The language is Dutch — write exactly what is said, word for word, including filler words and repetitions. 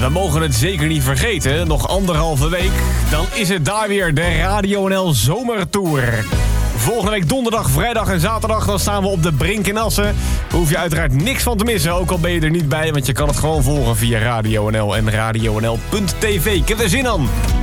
we mogen het zeker niet vergeten. Nog anderhalve week, dan is het daar weer de Radio N L Zomertour. Volgende week donderdag, vrijdag en zaterdag, dan staan we op de Brink in Assen. Daar hoef je uiteraard niks van te missen, ook al ben je er niet bij, want je kan het gewoon volgen via Radio N L en radio n l punt t v. Ik heb er zin aan.